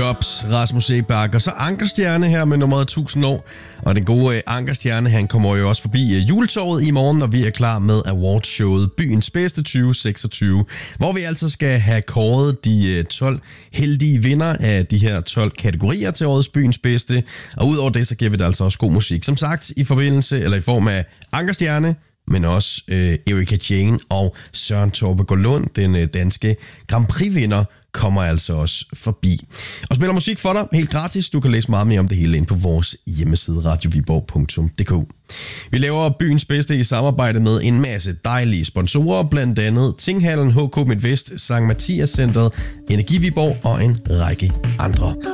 Jobs, Rasmus Seebach, og så Ankerstjerne her med nummeret 1000 år. Og den gode Ankerstjerne, han kommer jo også forbi juletorvet i morgen, når vi er klar med awardshowet Byens Bedste 2026, hvor vi altså skal have kåret de 12 heldige vinder af de her 12 kategorier til årets Byens Bedste. Og udover det, så giver vi det altså også god musik. Som sagt, i form af Ankerstjerne, men også Erika Jane og Søren Torpe Gårdlund, den danske Grand Prix-vinder, kommer altså også forbi. Og spiller musik for dig helt gratis. Du kan læse meget mere om det hele inde på vores hjemmeside radioviborg.dk. Vi laver Byens Bedste i samarbejde med en masse dejlige sponsorer, blandt andet Tinghallen, HK Midtvest, Sankt Mathias Centret, Energi Viborg og en række andre.